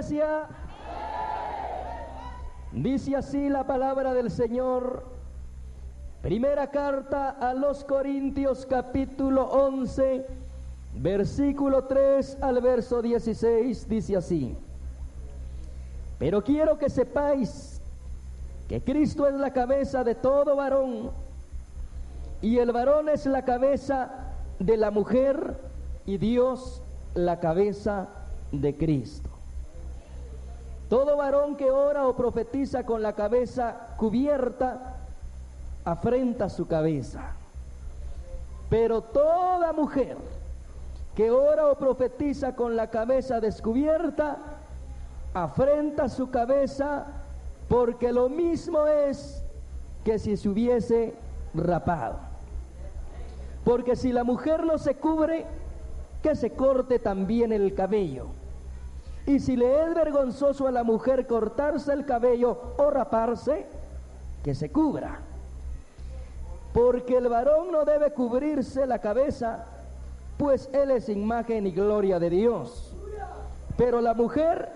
iglesia. Dice así la palabra del Señor. Primera carta a los Corintios, capítulo 11, versículo 3 al verso 16, dice así: pero quiero que sepáis que Cristo es la cabeza de todo varón, y el varón es la cabeza de la mujer, y Dios la cabeza de Cristo. Todo varón que ora o profetiza con la cabeza cubierta, afrenta su cabeza. Pero toda mujer que ora o profetiza con la cabeza descubierta, afrenta su cabeza, porque lo mismo es que si se hubiese rapado. Porque si la mujer no se cubre, que se corte también el cabello. Y si le es vergonzoso a la mujer cortarse el cabello o raparse, que se cubra. Porque el varón no debe cubrirse la cabeza, pues él es imagen y gloria de Dios. Pero la mujer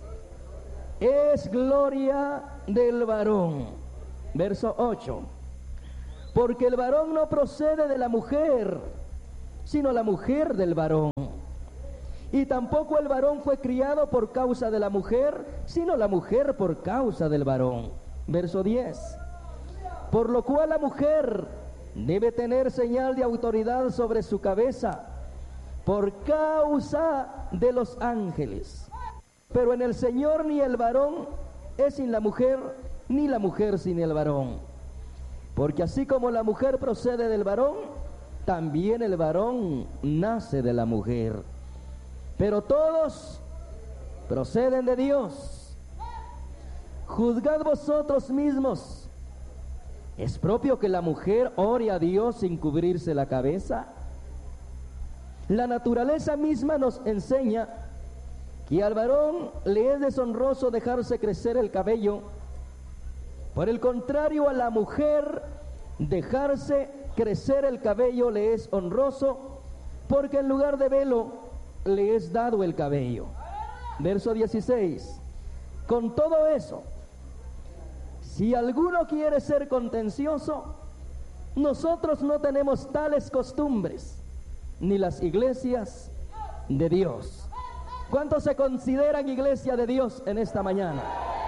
es gloria del varón. Verso 8. Porque el varón no procede de la mujer, sino la mujer del varón. Y tampoco el varón fue criado por causa de la mujer, sino la mujer por causa del varón. Verso 10. Por lo cual la mujer debe tener señal de autoridad sobre su cabeza, por causa de los ángeles. Pero en el Señor ni el varón es sin la mujer, ni la mujer sin el varón. Porque así como la mujer procede del varón, también el varón nace de la mujer. Pero todos proceden de Dios. Juzgad vosotros mismos. ¿Es propio que la mujer ore a Dios sin cubrirse la cabeza? La naturaleza misma nos enseña que al varón le es deshonroso dejarse crecer el cabello. Por el contrario, a la mujer dejarse crecer el cabello le es honroso, porque en lugar de velo le es dado el cabello. Verso 16. Con todo eso, si alguno quiere ser contencioso, nosotros no tenemos tales costumbres, ni las iglesias de Dios. ¿Cuántos se consideran iglesia de Dios en esta mañana?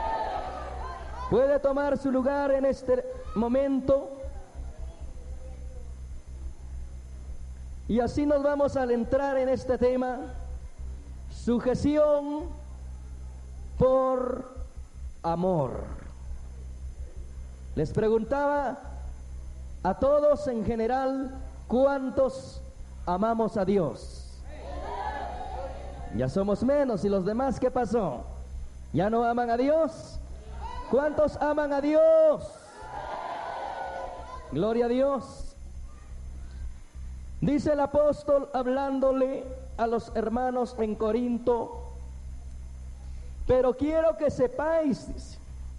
Puede tomar su lugar en este momento. Y así nos vamos a adentrar en este tema: sujeción por amor. Les preguntaba a todos en general, ¿cuántos amamos a Dios? Ya somos menos. ¿Y los demás qué pasó? ¿Ya no aman a Dios? ¿Cuántos aman a Dios? Gloria a Dios. Dice el apóstol hablándole a los hermanos en Corinto: pero quiero que sepáis, dice,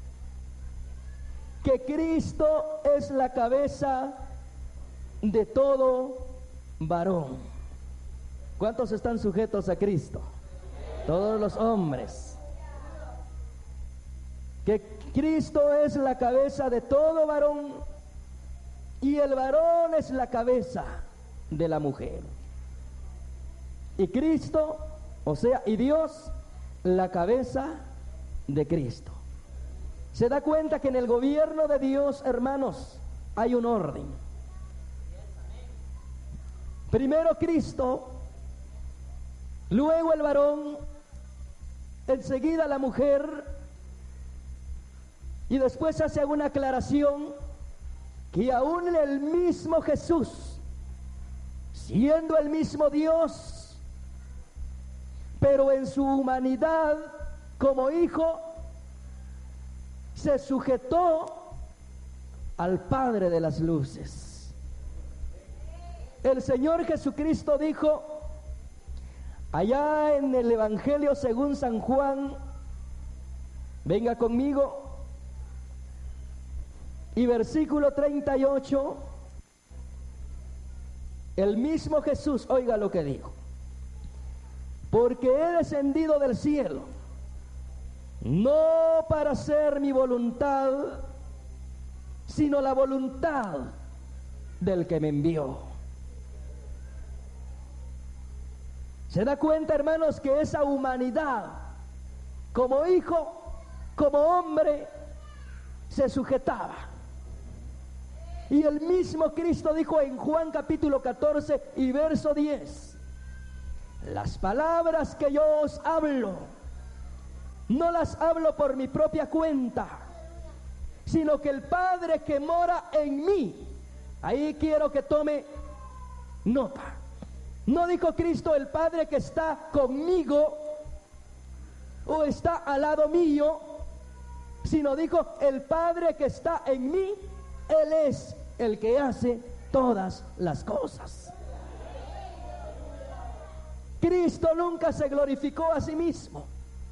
que Cristo es la cabeza de todo varón. ¿Cuántos están sujetos a Cristo? Todos los hombres. Que Cristo es la cabeza de todo varón, y el varón es la cabeza de la mujer. Y Cristo, o sea, y Dios, la cabeza de Cristo. ¿Se da cuenta que en el gobierno de Dios, hermanos, hay un orden? Primero Cristo, luego el varón, enseguida la mujer, y después hace una aclaración que aún el mismo Jesús, siendo el mismo Dios, pero en su humanidad como hijo, se sujetó al Padre de las luces. El Señor Jesucristo dijo, allá en el Evangelio según San Juan, venga conmigo, y versículo 38, el mismo Jesús, oiga lo que dijo: porque he descendido del cielo no para hacer mi voluntad, sino la voluntad del que me envió. ¿Se da cuenta, hermanos, que esa humanidad, como hijo, como hombre, se sujetaba? Y el mismo Cristo dijo en Juan capítulo 14 y verso 10: las palabras que yo os hablo, no las hablo por mi propia cuenta, sino que el Padre que mora en mí, ahí quiero que tome nota. No dijo Cristo el Padre que está conmigo o está al lado mío, sino dijo el Padre que está en mí. Él es el que hace todas las cosas. Cristo nunca se glorificó a sí mismo.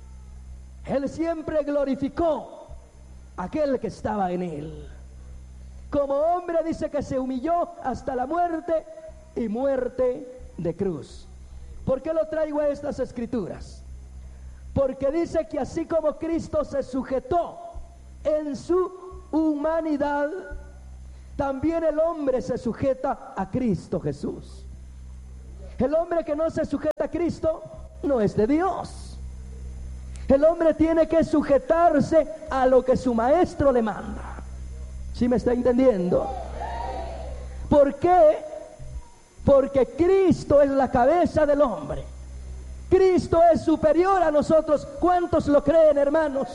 Él siempre glorificó a aquel que estaba en él. Como hombre dice que se humilló hasta la muerte, y muerte de cruz. ¿Por qué lo traigo a estas escrituras? Porque dice que así como Cristo se sujetó en su humanidad, también el hombre se sujeta a Cristo Jesús. El hombre que no se sujeta a Cristo no es de Dios. El hombre tiene que sujetarse a lo que su maestro le manda. ¿Sí me está entendiendo? ¿Por qué? Porque Cristo es la cabeza del hombre. Cristo es superior a nosotros. ¿Cuántos lo creen, hermanos?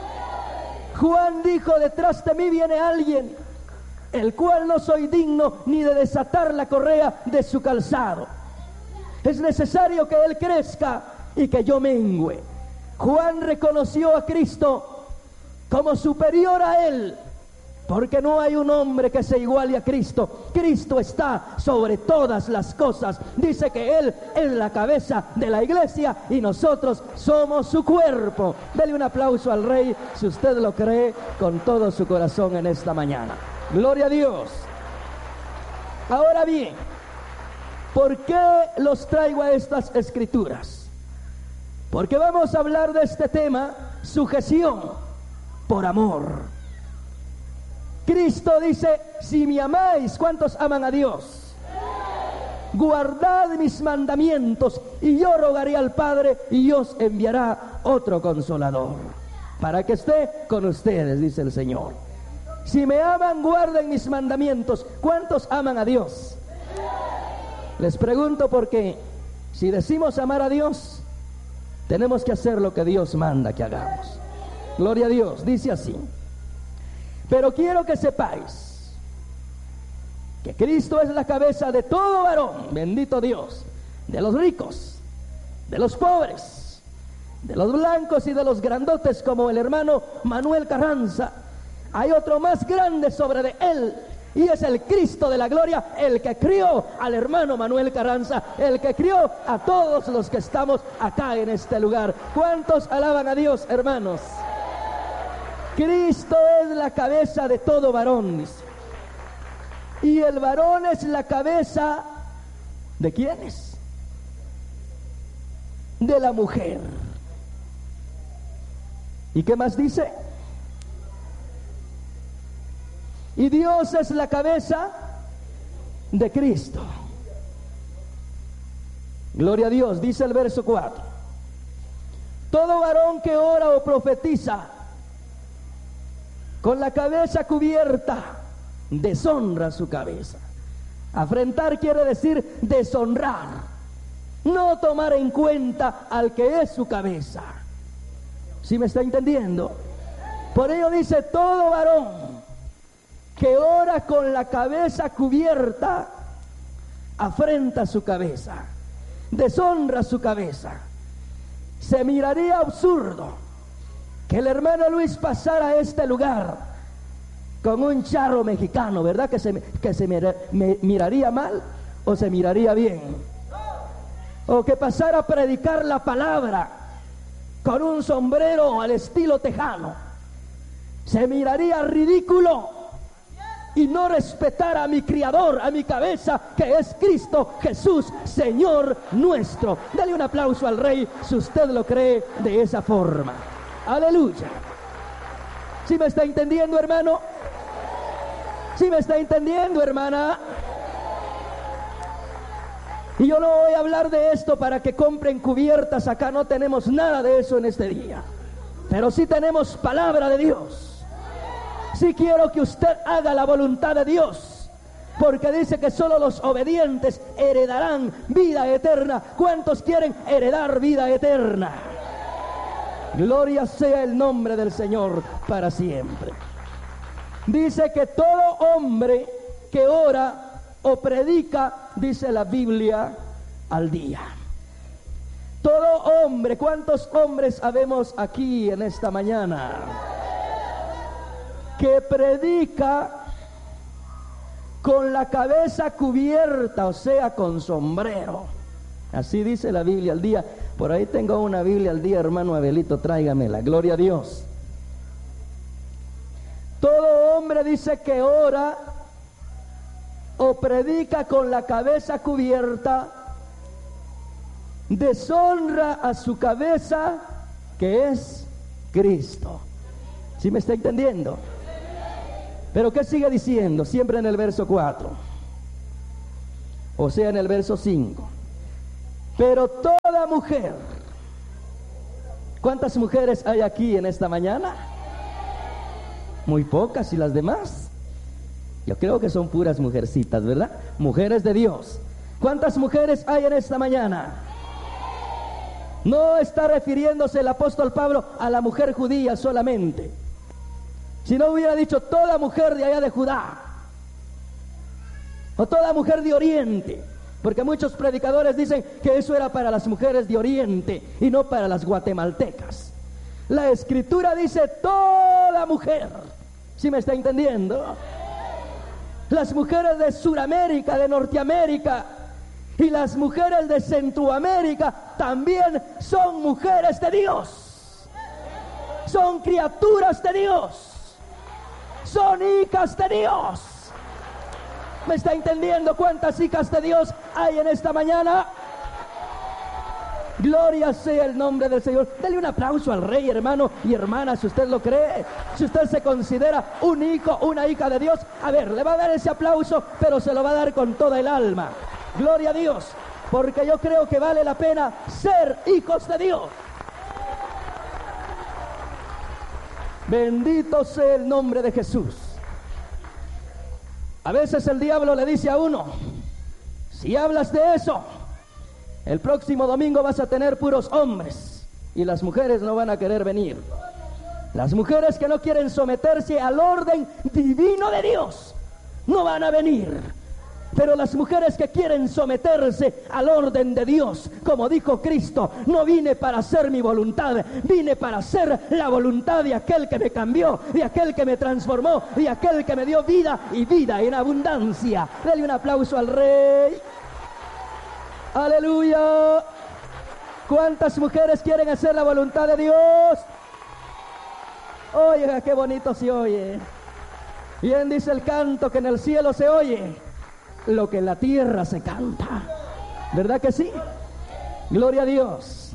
Juan dijo: detrás de mí viene alguien, el cual no soy digno ni de desatar la correa de su calzado. Es necesario que Él crezca y que yo mengüe. Juan reconoció a Cristo como superior a Él, porque no hay un hombre que se iguale a Cristo. Cristo está sobre todas las cosas. Dice que Él es la cabeza de la iglesia y nosotros somos su cuerpo. Dele un aplauso al Rey si usted lo cree con todo su corazón en esta mañana. Gloria a Dios. Ahora bien, ¿por qué los traigo a estas escrituras? Porque vamos a hablar de este tema: sujeción por amor. Cristo dice: si me amáis, ¿cuántos aman a Dios? Guardad mis mandamientos, y yo rogaré al Padre, y os enviará otro consolador, para que esté con ustedes, dice el Señor. Si me aman, guarden mis mandamientos. ¿Cuántos aman a Dios? Les pregunto porque si decimos amar a Dios, tenemos que hacer lo que Dios manda que hagamos. Gloria a Dios. Dice así: pero quiero que sepáis que Cristo es la cabeza de todo varón, bendito Dios, de los ricos, de los pobres, de los blancos y de los grandotes, como el hermano Manuel Carranza. Hay otro más grande sobre de él, y es el Cristo de la gloria, el que crió al hermano Manuel Carranza, el que crió a todos los que estamos acá en este lugar. ¿Cuántos alaban a Dios, hermanos? Cristo es la cabeza de todo varón, dice. Y el varón es la cabeza ¿de quiénes? De la mujer. ¿Y qué más dice? Y Dios es la cabeza de Cristo. Gloria a Dios. Dice el verso 4: todo varón que ora o profetiza con la cabeza cubierta, deshonra su cabeza. Afrentar quiere decir deshonrar, no tomar en cuenta al que es su cabeza. ¿Sí me está entendiendo? Por ello dice: todo varón que ora con la cabeza cubierta, afrenta su cabeza, deshonra su cabeza. Se miraría absurdo que el hermano Luis pasara a este lugar con un charro mexicano, ¿verdad? Que se miraría mal o se miraría bien. O que pasara a predicar la palabra con un sombrero al estilo tejano. Se miraría ridículo y no respetar a mi Criador, a mi cabeza, que es Cristo Jesús, Señor nuestro. Dale un aplauso al Rey si usted lo cree de esa forma. Aleluya. ¿Sí me está entendiendo, hermano? ¿Sí me está entendiendo, hermana? Y yo no voy a hablar de esto para que compren cubiertas. Acá no tenemos nada de eso en este día. Pero sí tenemos palabra de Dios. Sí quiero que usted haga la voluntad de Dios, porque dice que solo los obedientes heredarán vida eterna. ¿Cuántos quieren heredar vida eterna? Gloria sea el nombre del Señor para siempre. Dice que todo hombre que ora o predica, dice la Biblia, al día. Todo hombre, ¿cuántos hombres habemos aquí en esta mañana? Que predica con la cabeza cubierta, o sea, con sombrero. Así dice la Biblia al día. Por ahí tengo una Biblia al día, hermano Abelito, tráigamela. Gloria a Dios. Todo hombre dice que ora o predica con la cabeza cubierta, deshonra a su cabeza, que es Cristo. ¿Sí me está entendiendo? Pero ¿qué sigue diciendo? Siempre en el verso 4, o sea, en el verso 5. Pero toda mujer, ¿cuántas mujeres hay aquí en esta mañana? Muy pocas. ¿Y las demás? Yo creo que son puras mujercitas, ¿verdad? Mujeres de Dios. ¿Cuántas mujeres hay en esta mañana? No está refiriéndose el apóstol Pablo a la mujer judía solamente. Si no hubiera dicho toda mujer de allá de Judá, o toda mujer de Oriente, porque muchos predicadores dicen que eso era para las mujeres de Oriente y no para las guatemaltecas. La Escritura dice toda mujer. ¿Sí me está entendiendo? Las mujeres de Suramérica, de Norteamérica y las mujeres de Centroamérica también son mujeres de Dios. Son criaturas de Dios. Son hijas de Dios. ¿Me está entendiendo cuántas hijas de Dios hay en esta mañana? Gloria sea el nombre del Señor. Dele un aplauso al Rey, hermano y hermana, si usted lo cree. Si usted se considera un hijo, una hija de Dios, a ver, le va a dar ese aplauso, pero se lo va a dar con toda el alma. Gloria a Dios, porque yo creo que vale la pena ser hijos de Dios. Bendito sea el nombre de Jesús. A veces el diablo le dice a uno: si hablas de eso, el próximo domingo vas a tener puros hombres y las mujeres no van a querer venir. Las mujeres que no quieren someterse al orden divino de Dios no van a venir. Pero las mujeres que quieren someterse al orden de Dios, como dijo Cristo: no vine para hacer mi voluntad, vine para hacer la voluntad de aquel que me cambió, de aquel que me transformó, de aquel que me dio vida y vida en abundancia. Dale un aplauso al Rey. Aleluya. ¿Cuántas mujeres quieren hacer la voluntad de Dios? Oiga, qué bonito se oye. Bien dice el canto que en el cielo se oye lo que en la tierra se canta. ¿Verdad que sí? Gloria a Dios.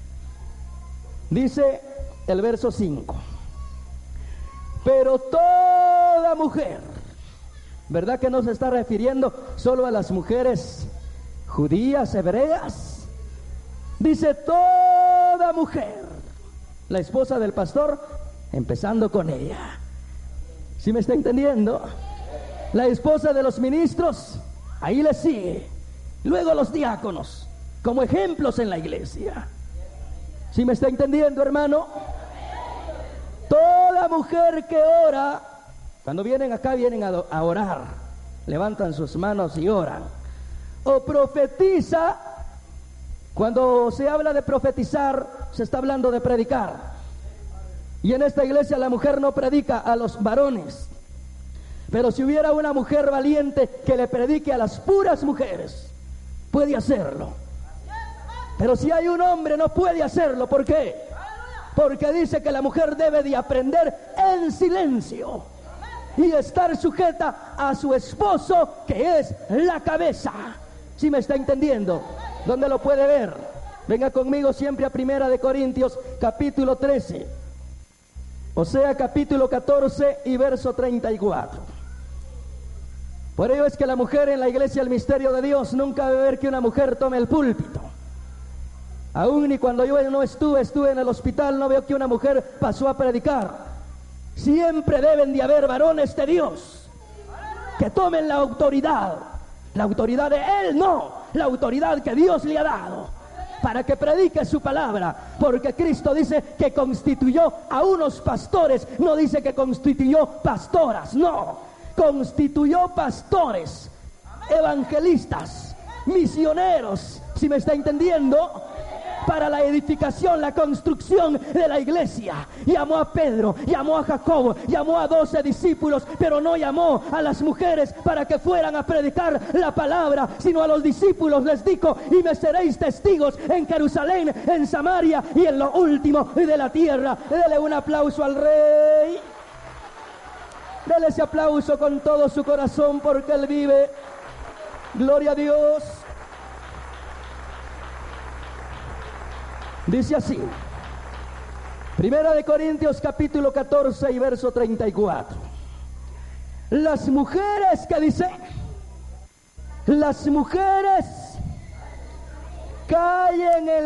Dice el verso 5. Pero toda mujer, ¿verdad que no se está refiriendo solo a las mujeres judías, hebreas? Dice toda mujer, la esposa del pastor, empezando con ella. ¿Sí me está entendiendo? La esposa de los ministros, ahí le sigue. Luego los diáconos, como ejemplos en la iglesia. ¿Sí me está entendiendo, hermano? Toda mujer que ora, cuando vienen acá, vienen a orar, levantan sus manos y oran. O profetiza. Cuando se habla de profetizar, se está hablando de predicar. Y en esta iglesia la mujer no predica a los varones. Pero si hubiera una mujer valiente que le predique a las puras mujeres, puede hacerlo. Pero si hay un hombre, no puede hacerlo. ¿Por qué? Porque dice que la mujer debe de aprender en silencio y estar sujeta a su esposo, que es la cabeza. ¿Sí me está entendiendo? ¿Dónde lo puede ver? Venga conmigo siempre a 1 Corintios capítulo 13. Osea capítulo 14 y verso 34. Por ello es que la mujer en la iglesia, el misterio de Dios, nunca debe ver que una mujer tome el púlpito. Aún ni cuando yo no estuve en el hospital, no veo que una mujer pasó a predicar. Siempre deben de haber varones de Dios que tomen la autoridad de Él, no, la autoridad que Dios le ha dado, para que predique su palabra, porque Cristo dice que constituyó a unos pastores, no dice que constituyó pastoras, no, constituyó pastores, evangelistas, misioneros, si me está entendiendo, para la edificación, la construcción de la iglesia. Llamó a Pedro, llamó a Jacobo, llamó a 12 discípulos, pero no llamó a las mujeres para que fueran a predicar la palabra, sino a los discípulos les dijo: y me seréis testigos en Jerusalén, en Samaria y en lo último de la tierra. Dele un aplauso al Rey. Dele ese aplauso con todo su corazón, porque Él vive. Gloria a Dios. Dice así, Primera de Corintios capítulo 14 y verso 34. Las mujeres, ¿qué dice? Las mujeres callen el